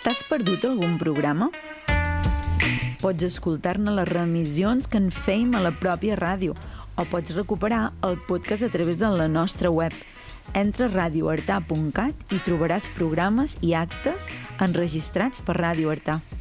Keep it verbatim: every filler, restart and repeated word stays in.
T'has perdut algun programa? Pots escoltar-ne les remissions que en fèiem a la pròpia ràdio o pots recuperar el podcast a través de la nostra web. Entra a radio artà punt cat i trobaràs programes i actes enregistrats per Ràdio Artà.